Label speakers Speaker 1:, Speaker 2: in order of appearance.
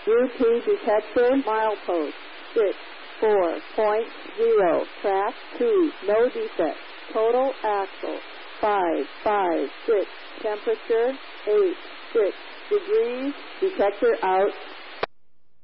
Speaker 1: UP detector milepost 64.0. Track 2. No defect. Total axle 556. Temperature 86 degrees. Detector out.